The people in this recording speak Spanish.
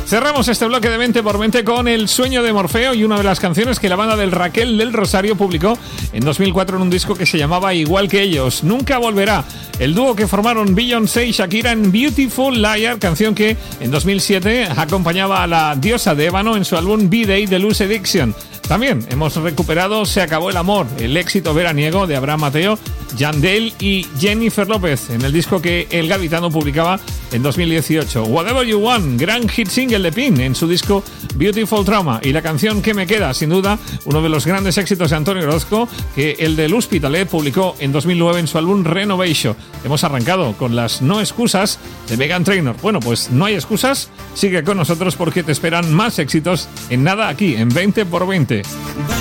Cerramos este bloque de 20 por 20 con El sueño de Morfeo y una de las canciones que la banda del Raquel del Rosario publicó en 2004 en un disco que se llamaba Igual que ellos, Nunca volverá. El dúo que formaron Beyoncé y Shakira en Beautiful Liar, canción que en 2007 acompañaba a la diosa de ébano en su álbum B-Day Deluxe Edition. También hemos recuperado Se acabó el amor, el éxito veraniego de Abraham Mateo, Yandel y Jennifer López, en el disco que El Gaditano publicaba en 2018. Whatever You Want, gran hit single de Pink en su disco Beautiful Trauma. Y la canción que me queda, sin duda, uno de los grandes éxitos de Antonio Orozco, que el del Hospitalet publicó en 2009 en su álbum Renovation. Hemos arrancado con las No excusas de Meghan Trainor. Bueno, pues no hay excusas, sigue con nosotros porque te esperan más éxitos en nada aquí, en 20 por 20.